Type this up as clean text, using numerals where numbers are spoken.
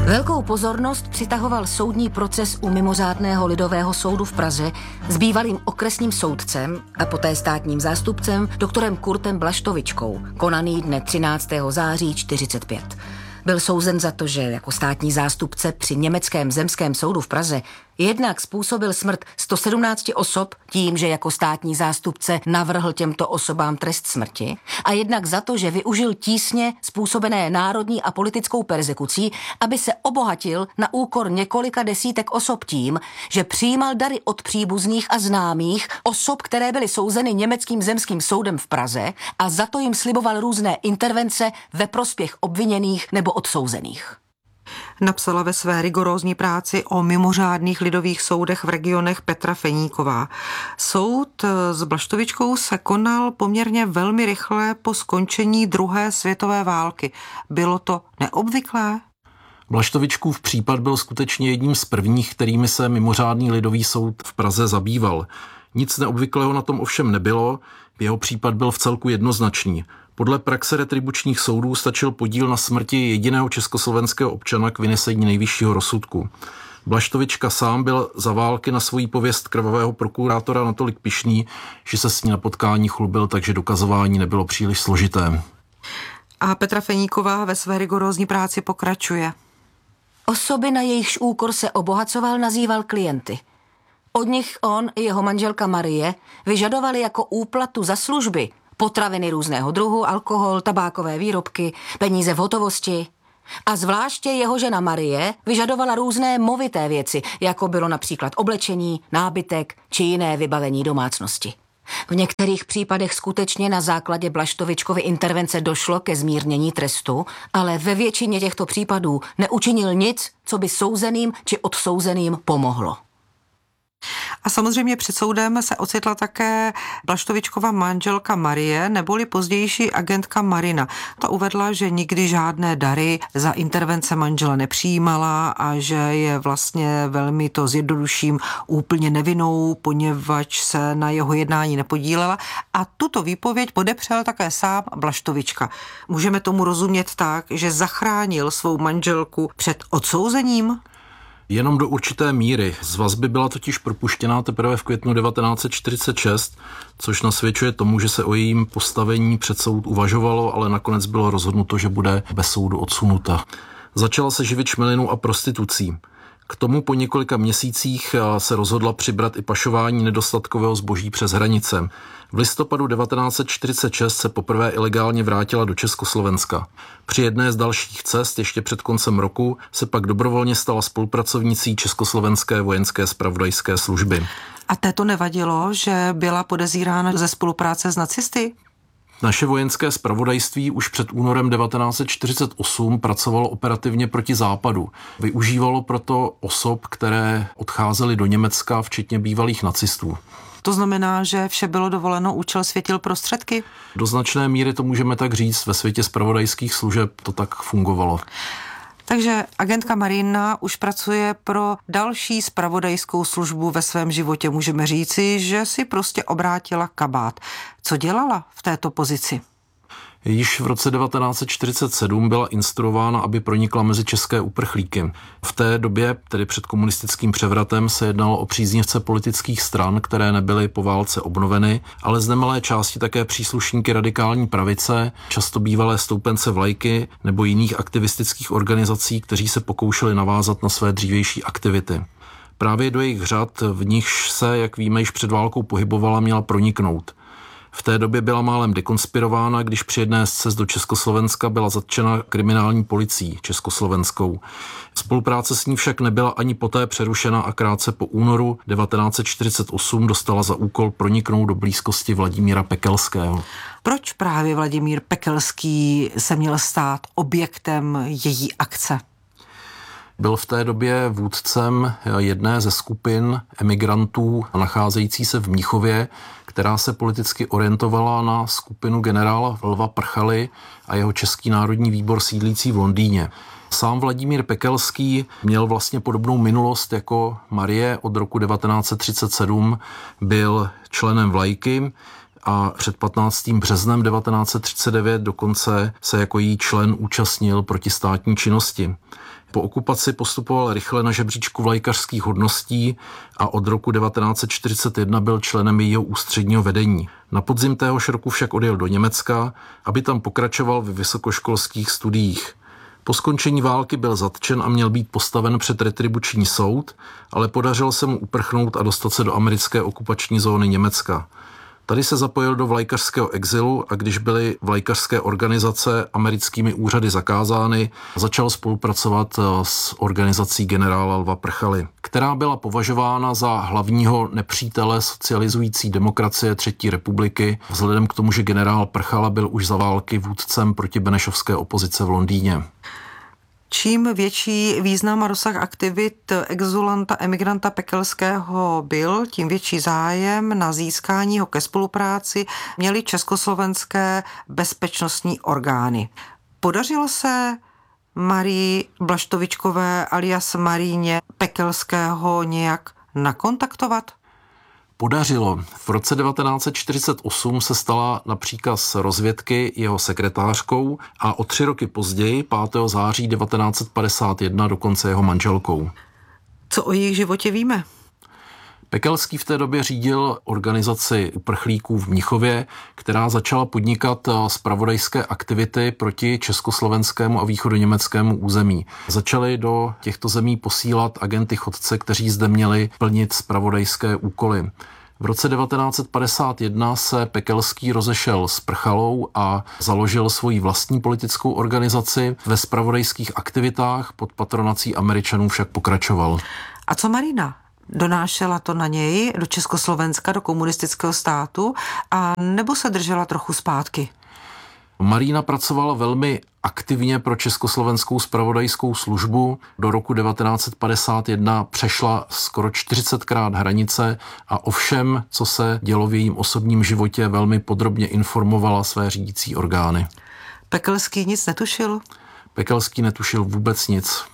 Velkou pozornost přitahoval soudní proces u mimořádného lidového soudu v Praze s bývalým okresním soudcem a poté státním zástupcem doktorem Kurtem Blaštovičkou, konaný dne 13. září 1945. Byl souzen za to, že jako státní zástupce při německém zemském soudu v Praze jednak způsobil smrt 117 osob tím, že jako státní zástupce navrhl těmto osobám trest smrti, a jednak za to, že využil tísně způsobené národní a politickou perzekucí, aby se obohatil na úkor několika desítek osob tím, že přijímal dary od příbuzných a známých osob, které byly souzeny německým zemským soudem v Praze, a za to jim sliboval různé intervence ve prospěch obviněných nebo odsouzených. Napsala ve své rigorózní práci o mimořádných lidových soudech v regionech Petra Feníková. Soud s Blaštovičkou se konal poměrně velmi rychle po skončení druhé světové války. Bylo to neobvyklé? Blaštovičkův případ byl skutečně jedním z prvních, kterými se mimořádný lidový soud v Praze zabýval. Nic neobvyklého na tom ovšem nebylo, jeho případ byl vcelku jednoznačný. Podle praxe retribučních soudů stačil podíl na smrti jediného československého občana k vynesení nejvyššího rozsudku. Blaštovička sám byl za války na svoji pověst krvavého prokurátora natolik pyšný, že se s ní na potkání chlubil, takže dokazování nebylo příliš složité. A Petra Feníková ve své rigorózní práci pokračuje. Osoby, na jejichž úkor se obohacoval, nazýval klienty. Od nich on i jeho manželka Marie vyžadovali jako úplatu za služby potraviny různého druhu, alkohol, tabákové výrobky, peníze v hotovosti. A zvláště jeho žena Marie vyžadovala různé movité věci, jako bylo například oblečení, nábytek či jiné vybavení domácnosti. V některých případech skutečně na základě Blaštovičkovy intervence došlo ke zmírnění trestu, ale ve většině těchto případů neučinil nic, co by souzeným či odsouzeným pomohlo. A samozřejmě před soudem se ocitla také Blaštovičkova manželka Marie, neboli pozdější agentka Marina. Ta uvedla, že nikdy žádné dary za intervence manžela nepřijímala a že je vlastně, velmi to zjednoduším, úplně nevinnou, poněvadž se na jeho jednání nepodílela. A tuto výpověď podepřel také sám Blaštovička. Můžeme tomu rozumět tak, že zachránil svou manželku před odsouzením? Jenom do určité míry. Z vazby byla totiž propuštěná teprve v květnu 1946, což nasvědčuje tomu, že se o jejím postavení před soud uvažovalo, ale nakonec bylo rozhodnuto, že bude bez soudu odsunuta. Začala se živit šmelinou a prostitucí. K tomu po několika měsících se rozhodla přibrat i pašování nedostatkového zboží přes hranice. V listopadu 1946 se poprvé ilegálně vrátila do Československa. Při jedné z dalších cest ještě před koncem roku se pak dobrovolně stala spolupracovnicí Československé vojenské zpravodajské služby. A této nevadilo, že byla podezírána ze spolupráce s nacisty? Naše vojenské zpravodajství už před únorem 1948 pracovalo operativně proti západu. Využívalo proto osob, které odcházely do Německa, včetně bývalých nacistů. To znamená, že vše bylo dovoleno, účel světil prostředky? Do značné míry to můžeme tak říct, ve světě zpravodajských služeb to tak fungovalo. Takže agentka Marina už pracuje pro další zpravodajskou službu ve svém životě. Můžeme říci, že si prostě obrátila kabát. Co dělala v této pozici? Již v roce 1947 byla instruována, aby pronikla mezi české uprchlíky. V té době, tedy před komunistickým převratem, se jednalo o příznivce politických stran, které nebyly po válce obnoveny, ale z nemalé části také příslušníky radikální pravice, často bývalé stoupence vlajky nebo jiných aktivistických organizací, kteří se pokoušeli navázat na své dřívější aktivity. Právě do jejich řad, v nichž se, jak víme, již před válkou pohybovala, měla proniknout. V té době byla málem dekonspirována, když při jedné z cest do Československa byla zatčena kriminální policií československou. Spolupráce s ní však nebyla ani poté přerušena a krátce po únoru 1948 dostala za úkol proniknout do blízkosti Vladimíra Pekelského. Proč právě Vladimír Pekelský se měl stát objektem její akce? Byl v té době vůdcem jedné ze skupin emigrantů nacházející se v Mnichově, která se politicky orientovala na skupinu generála Lva Prchaly a jeho Český národní výbor sídlící v Londýně. Sám Vladimír Pekelský měl vlastně podobnou minulost jako Marie. Od roku 1937 byl členem vlajky a před 15. březnem 1939 dokonce se jako její člen účastnil protistátní činnosti. Po okupaci postupoval rychle na žebříčku vlajkařských hodností a od roku 1941 byl členem jejího ústředního vedení. Na podzim téhož roku však odjel do Německa, aby tam pokračoval ve vysokoškolských studiích. Po skončení války byl zatčen a měl být postaven před retribuční soud, ale podařilo se mu uprchnout a dostat se do americké okupační zóny Německa. Tady se zapojil do vlajkařského exilu a když byly vlajkařské organizace americkými úřady zakázány, začal spolupracovat s organizací generála Lva Prchaly, která byla považována za hlavního nepřítele socializující demokracie Třetí republiky, vzhledem k tomu, že generál Prchala byl už za války vůdcem proti benešovské opozice v Londýně. Čím větší význam a rozsah aktivit exulanta, emigranta Pekelského byl, tím větší zájem na získání ho ke spolupráci měly československé bezpečnostní orgány. Podařilo se Marii Blaštovičkové alias Maríně Pekelského nějak nakontaktovat? Podařilo. V roce 1948 se stala na příkaz rozvědky jeho sekretářkou a o 3 roky později, 5. září 1951, dokonce jeho manželkou. Co o jejich životě víme? Pekelský v té době řídil organizaci uprchlíků v Mnichově, která začala podnikat zpravodajské aktivity proti československému a východoněmeckému území. Začali do těchto zemí posílat agenty chodce, kteří zde měli plnit zpravodajské úkoly. V roce 1951 se Pekelský rozešel s Prchalou a založil svoji vlastní politickou organizaci. Ve zpravodajských aktivitách pod patronací Američanů však pokračoval. A co Marina? Donášela to na něj do Československa, do komunistického státu, a nebo se držela trochu zpátky? Marína pracovala velmi aktivně pro československou zpravodajskou službu. Do roku 1951 přešla skoro 40krát hranice a o všem, co se dělo v jejím osobním životě, velmi podrobně informovala své řídící orgány. Pekelský nic netušil? Pekelský netušil vůbec nic.